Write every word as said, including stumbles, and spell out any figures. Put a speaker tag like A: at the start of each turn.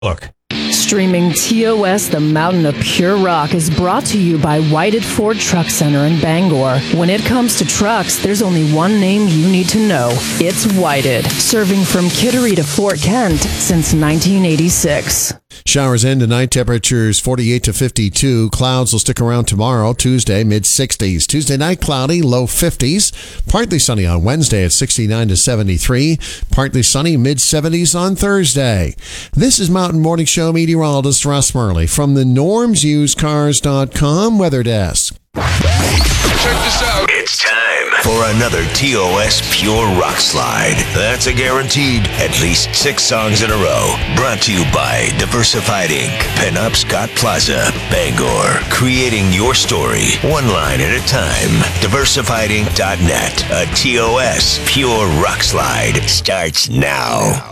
A: Look.
B: Streaming T O S, the Mountain of Pure Rock, is brought to you by Whited Ford Truck Center in Bangor. When it comes to trucks, there's only one name you need to know. It's Whited, serving from Kittery to Fort Kent since nineteen eighty-six.
C: Showers in tonight, temperatures forty-eight to fifty-two. Clouds will stick around tomorrow, Tuesday, mid-sixties. Tuesday night, cloudy, low fifties. Partly sunny on Wednesday at sixty-nine to seventy-three. Partly sunny, mid-seventies on Thursday. This is Mountain Morning Show meteorologist Russ Murley from the norms used cars dot com weather desk.
D: Check this out.
E: It's time for another T O S Pure Rock Slide. That's a guaranteed at least six songs in a row. Brought to you by Diversified Incorporated. Pinup Scott Plaza, Bangor. Creating your story, one line at a time. diversified inc dot net. A T O S Pure Rock Slide starts now.